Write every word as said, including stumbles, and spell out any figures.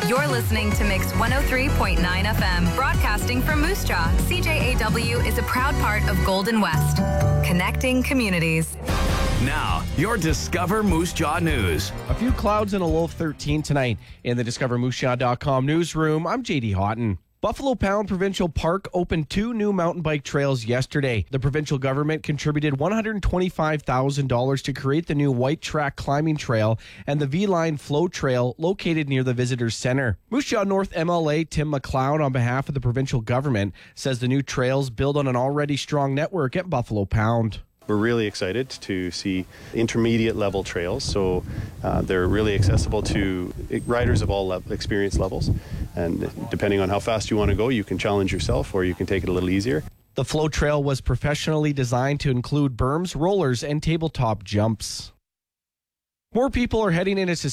You're listening to Mix one oh three point nine F M, broadcasting from Moose Jaw. C J A W is a proud part of Golden West, connecting communities. Now, your Discover Moose Jaw News. A few clouds and a low of thirteen tonight in the discover moose jaw dot com newsroom. I'm J D Houghton. Buffalo Pound Provincial Park opened two new mountain bike trails yesterday. The provincial government contributed one hundred twenty-five thousand dollars to create the new White Track Climbing Trail and the V-Line Flow Trail located near the Visitors Center. Moose Jaw North M L A Tim McLeod, on behalf of the provincial government, says the new trails build on an already strong network at Buffalo Pound. We're really excited to see intermediate level trails, so uh, they're really accessible to riders of all level, experience levels, and depending on how fast you want to go, you can challenge yourself or you can take it a little easier. The Flow Trail was professionally designed to include berms, rollers, and tabletop jumps. More people are heading into